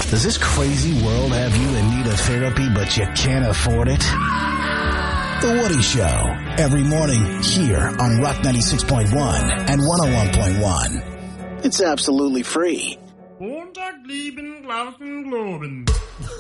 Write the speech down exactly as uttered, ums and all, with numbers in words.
Does this crazy world have you in need of therapy, but you can't afford it? The Woody Show, every morning here on Rock ninety-six point one and one oh one point one. It's absolutely free. Montag, lieben, glauben, globen.